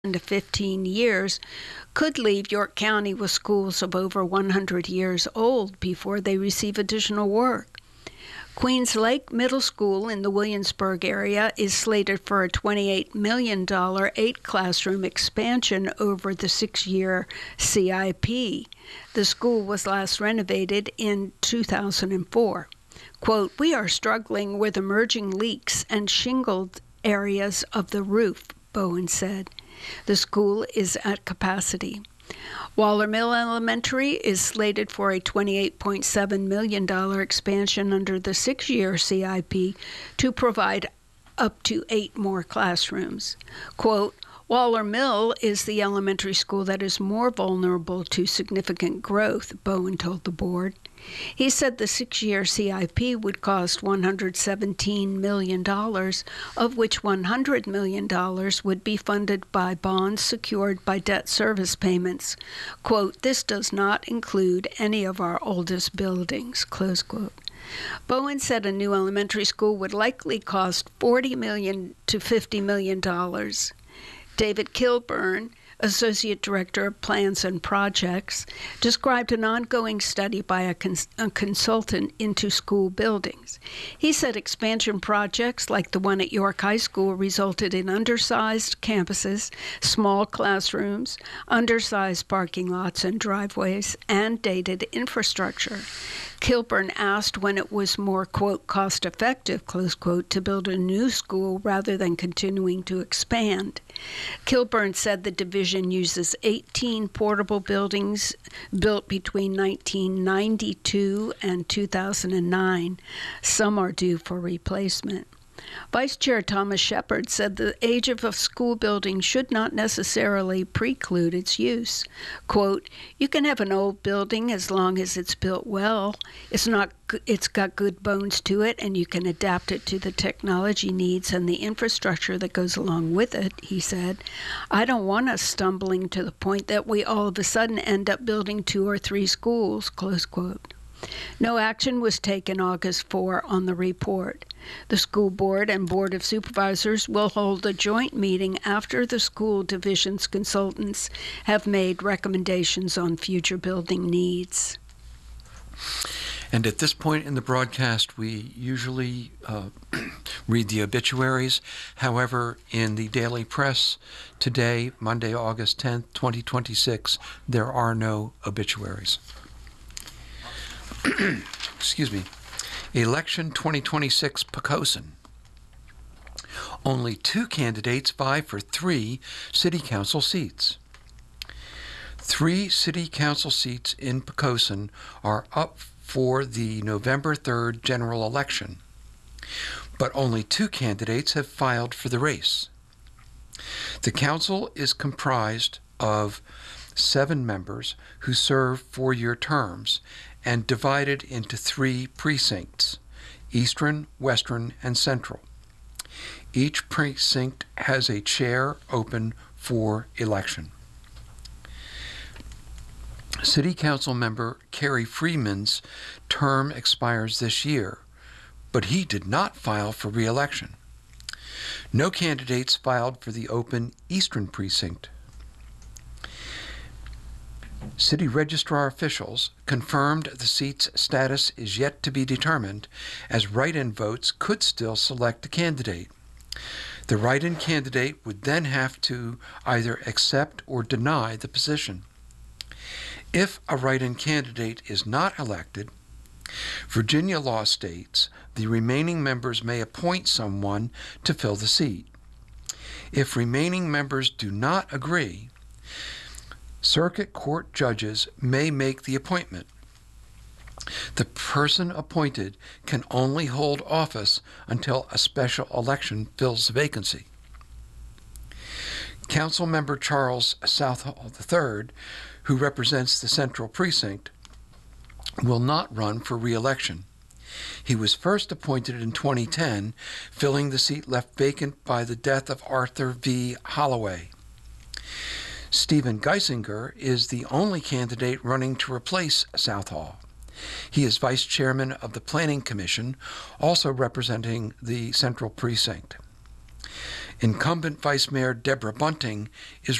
to 15 years could leave York County with schools of over 100 years old before they receive additional work. Queens Lake Middle School in the Williamsburg area is slated for a $28 million 8-classroom expansion over the 6-year CIP. The school was last renovated in 2004. Quote, "We are struggling with emerging leaks and shingled areas of the roof," Bowen said. The school is at capacity. Waller Mill Elementary is slated for a $28.7 million expansion under the 6-year CIP to provide up to 8 more classrooms. Quote, "Waller Mill is the elementary school that is more vulnerable to significant growth," Bowen told the board. He said the 6-year CIP would cost $117 million, of which $100 million would be funded by bonds secured by debt service payments. Quote, "This does not include any of our oldest buildings," close quote. Bowen said a new elementary school would likely cost $40 million to $50 million. David Kilburn, Associate Director of Plans and Projects, described an ongoing study by a consultant into school buildings. He said expansion projects like the one at York High School resulted in undersized campuses, small classrooms, undersized parking lots and driveways, and dated infrastructure. Kilburn asked when it was more, quote, "cost-effective," close quote, to build a new school rather than continuing to expand. Kilburn said the division uses 18 portable buildings built between 1992 and 2009. Some are due for replacement. Vice Chair Thomas Shepard said the age of a school building should not necessarily preclude its use. Quote, "You can have an old building as long as it's built well. It's got good bones to it, and you can adapt it to the technology needs and the infrastructure that goes along with it," he said. "I don't want us stumbling to the point that we all of a sudden end up building 2 or 3 schools," close quote. No action was taken August 4 on the report. The school board and board of supervisors will hold a joint meeting after the school division's consultants have made recommendations on future building needs. And at this point in the broadcast, we usually read the obituaries. However, in the daily press today, Monday, August 10th, 2026, there are no obituaries. Excuse me. Election 2026 Poquoson. Only 2 candidates vie for 3 city council seats. 3 city council seats in Poquoson are up for the November 3rd general election, but only 2 candidates have filed for the race. The council is comprised of 7 members who serve 4-year terms and divided into 3 precincts, Eastern, Western, and Central. Each precinct has a chair open for election. City Council member Kerry Freeman's term expires this year, but he did not file for re-election. No candidates filed for the open Eastern precinct. City registrar officials confirmed the seat's status is yet to be determined, as write-in votes could still select a candidate. The write-in candidate would then have to either accept or deny the position. If a write-in candidate is not elected, Virginia law states the remaining members may appoint someone to fill the seat. If remaining members do not agree, circuit court judges may make the appointment. The person appointed can only hold office until a special election fills the vacancy. Councilmember Charles Southall III, who represents the Central Precinct, will not run for re-election. He was first appointed in 2010, filling the seat left vacant by the death of Arthur V. Holloway. Stephen Geisinger is the only candidate running to replace Southall. He is vice chairman of the Planning Commission, also representing the Central Precinct. Incumbent Vice Mayor Deborah Bunting is